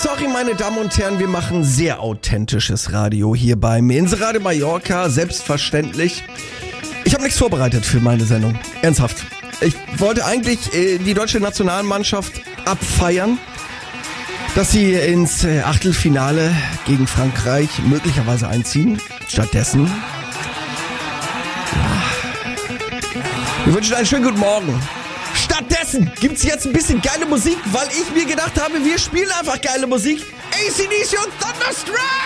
Sorry, meine Damen und Herren, wir machen sehr authentisches Radio hier beim Inseradio Mallorca, selbstverständlich. Ich habe nichts vorbereitet für meine Sendung, ernsthaft. Ich wollte eigentlich die deutsche Nationalmannschaft abfeiern, dass sie ins Achtelfinale gegen Frankreich möglicherweise einziehen. Stattdessen, wir wünschen einen schönen guten Morgen. Stattdessen gibt's jetzt ein bisschen geile Musik, weil ich mir gedacht habe, wir spielen einfach geile Musik. AC/DC und Thunderstruck!